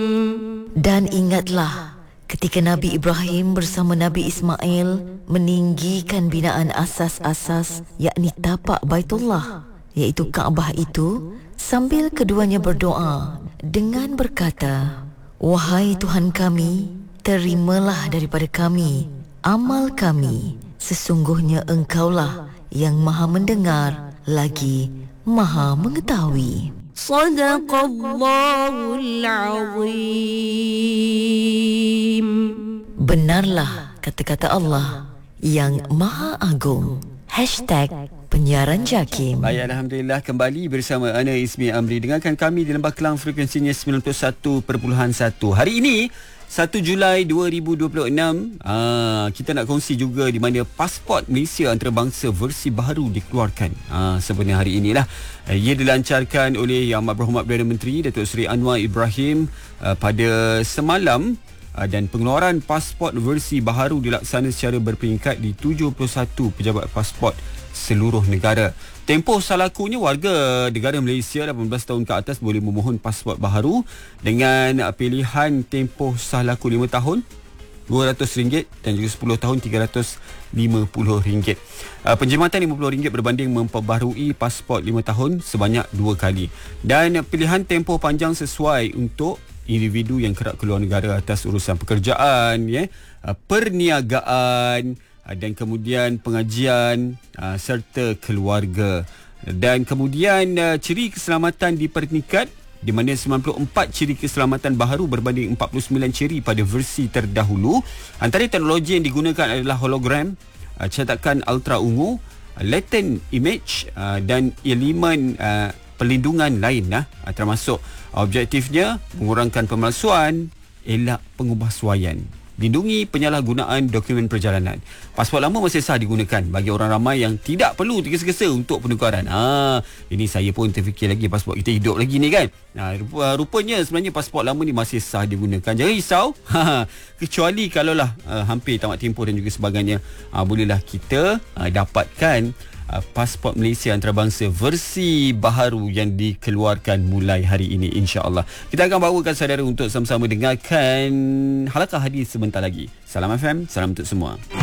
Dan ingatlah ketika Nabi Ibrahim bersama Nabi Ismail meninggikan binaan asas-asas, yakni tapak Baitullah, iaitu Kaabah itu, sambil keduanya berdoa dengan berkata, "Wahai Tuhan kami, terimalah daripada kami amal kami, sesungguhnya Engkaulah yang Maha mendengar lagi Maha mengetahui." Sadaqallahul Azim. Benarlah kata-kata Allah yang Maha Agung. #Penyiaran Jakim. Baik, Alhamdulillah kembali bersama Ana Ismi Amri. Dengarkan kami di Lembah Kelang, frekuensinya 91.1. Hari ini 1 Julai 2026, kita nak kongsi juga di mana pasport Malaysia antarabangsa versi baru dikeluarkan. Sebenarnya hari inilah ia dilancarkan oleh Yang Amat Berhormat Perdana Menteri Datuk Seri Anwar Ibrahim pada semalam, dan pengeluaran pasport versi baharu dilaksana secara berperingkat di 71 pejabat pasport seluruh negara. Tempoh salakunya, warga negara Malaysia 18 tahun ke atas boleh memohon pasport baharu dengan pilihan tempoh salaku 5 tahun RM200 dan juga 10 tahun RM350. Penjimatan RM50 berbanding memperbaharui pasport 5 tahun sebanyak 2 kali. Dan pilihan tempoh panjang sesuai untuk individu yang kerap keluar negara atas urusan pekerjaan, perniagaan, dan kemudian pengajian serta keluarga. Dan kemudian ciri keselamatan dipertingkat, di mana 94 ciri keselamatan baharu berbanding 49 ciri pada versi terdahulu. Antara teknologi yang digunakan adalah hologram, cetakan ultra ungu, latent image, dan elemen perlindungan lain, termasuk objektifnya mengurangkan pemalsuan, elak pengubahsuaian, lindungi penyalahgunaan dokumen perjalanan. Pasport lama masih sah digunakan bagi orang ramai yang tidak perlu tergesa-gesa untuk penukaran. Ini saya pun terfikir lagi, pasport kita hidup lagi ni kan. Rupanya sebenarnya pasport lama ni masih sah digunakan. Jangan risau. Kecuali kalaulah hampir tamat tempoh dan juga sebagainya, bolehlah kita dapatkan pasport Malaysia antarabangsa versi baharu yang dikeluarkan mulai hari ini, insya-Allah. Kita akan bawakan saudara untuk sama-sama dengarkan halakah hadis sebentar lagi. Salam FM, salam untuk semua.